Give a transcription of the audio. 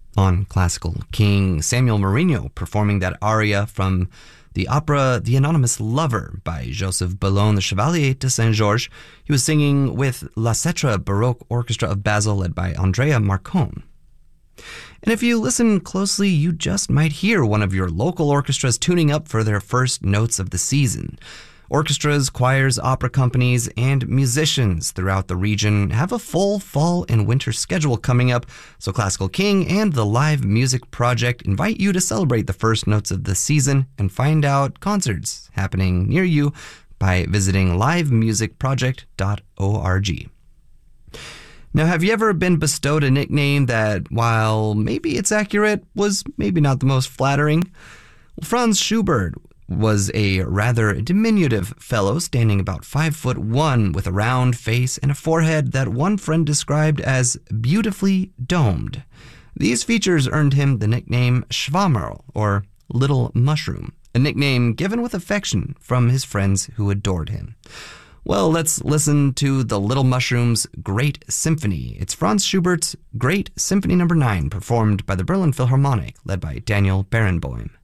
On Classical King, Samuel Marino performing that aria from the opera The Anonymous Lover by Joseph Bellon, the Chevalier de Saint-Georges. He was singing with La Cetra Baroque Orchestra of Basel, led by Andrea Marcon. And if you listen closely, you just might hear one of your local orchestras tuning up for their first notes of the season. Orchestras, choirs, opera companies, and musicians throughout the region have a full fall and winter schedule coming up, so Classical King and the Live Music Project invite you to celebrate the first notes of the season and find out concerts happening near you by visiting livemusicproject.org. Now, have you ever been bestowed a nickname that, while maybe it's accurate, was maybe not the most flattering? Well, Franz Schubert was a rather diminutive fellow, standing about 5'1", with a round face and a forehead that one friend described as beautifully domed. These features earned him the nickname Schwammerl, or Little Mushroom, a nickname given with affection from his friends who adored him. Well, let's listen to the Little Mushroom's Great Symphony. It's Franz Schubert's Great Symphony No. 9, performed by the Berlin Philharmonic, led by Daniel Barenboim.